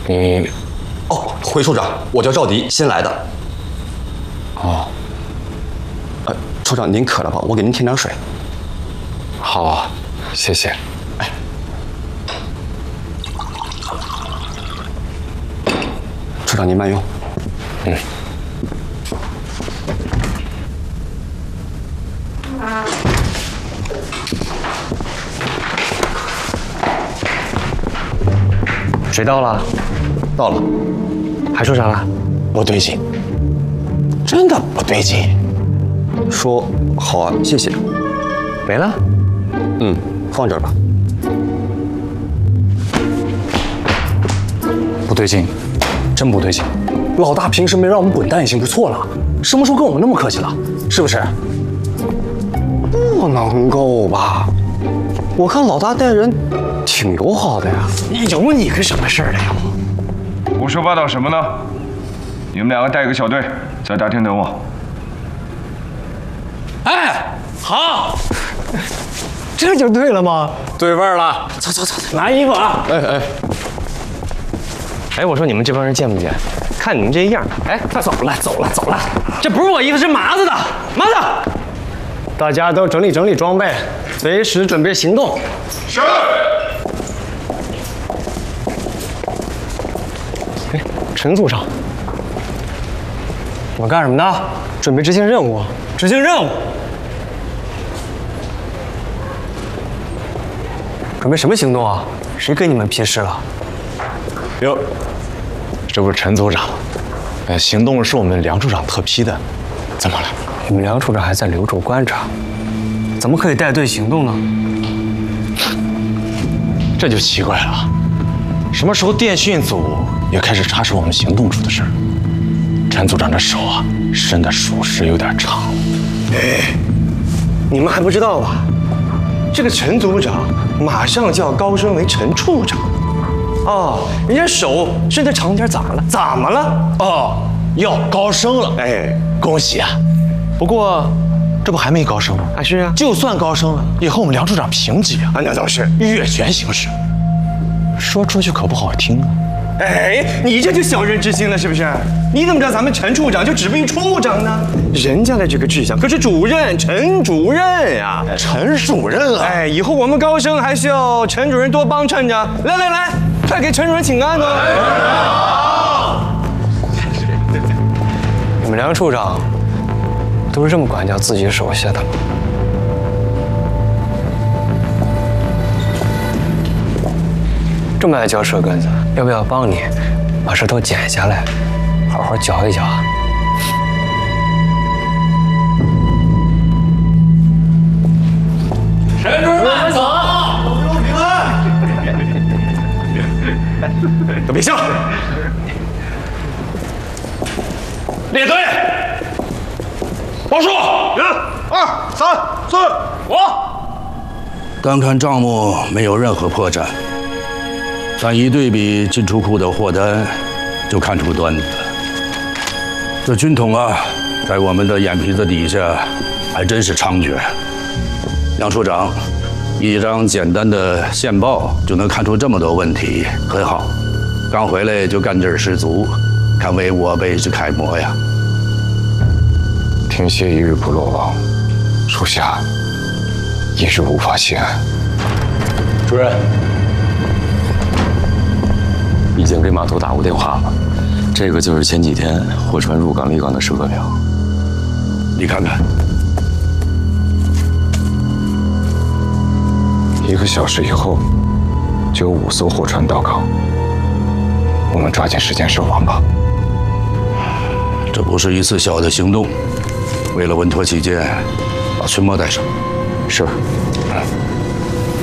你， 哦，回处长，我叫赵迪，新来的。 哦， 处长您渴了吧？我给您添点水。 好啊，谢谢。 哎，处长您慢用。 嗯。水到了， 到了。 还说啥了？ 不对劲，真的不对劲。说好啊，谢谢。 没了？ 嗯，放这儿吧。 不对劲，真不对劲。老大平时没让我们滚蛋已经不错了，什么时候跟我们那么客气了？是不是？ 不能够吧？我看老大待人挺友好的呀。 有你个什么事儿的呀？ 胡说八道什么呢？你们两个带个小队在大厅等我。 哎，好，这就对了吗？对味儿了。走走走，拿衣服啊！哎，我说你们这帮人贱不贱？看你们这样，哎，走了走了走了，这不是我衣服，是麻子的，麻子。大家都整理整理装备，随时准备行动。 是。 哎，陈组长，你们干什么呢？准备执行任务。执行任务。准备什么行动啊？谁跟你们屁事了？ 哟，这不是陈组长？行动是我们梁处长特批的，怎么了？ 你们梁处长还在留守观察，怎么可以带队行动呢？ 这就奇怪了，什么时候电讯组也开始插手我们行动处的事儿？陈组长这手啊，伸的属实有点长。 哎，你们还不知道吧？这个陈组长马上就要高升为陈处长。哦，人家手伸得长点，咋了？怎么了？ 哦，要高升了， 哎， 恭喜啊！不过，这不还没高升吗？ 啊，是啊， 就算高升了，以后我们梁处长评级啊， 那倒是越权行事，说出去可不好听啊。 哎，你这就小人之心了，是不是？你怎么知道咱们陈处长就只比处长呢？人家的这个志向可是主任，陈主任呀， 陈主任啊！ 哎，以后我们高升还需要陈主任多帮衬着。来来来，快给陈主任请安哦！你们梁处长都是这么管教自己手下的吗？这么爱嚼舌根子，要不要帮你把舌头剪下来，好好嚼一嚼啊？ 陈主任慢走，保佑平安。 都别笑，列队，报数，1、2、3、4、5。 单看账目没有任何破绽，但一对比进出库的货单，就看出端倪了。这军统啊，在我们的眼皮子底下，还真是猖獗。梁处长，一张简单的线报就能看出这么多问题，很好。刚回来就干劲十足，堪为我辈之楷模呀！ 天蝎一日不落网，属下一日无法心安。 主任，已经给码头打过电话了，这个就是前几天货船入港离港的时刻表。 你看看 ，1个小时以后就有5艘货船到港，我们抓紧时间收网吧。 这不是一次小的行动，为了稳妥起见，把春茂带上。 是。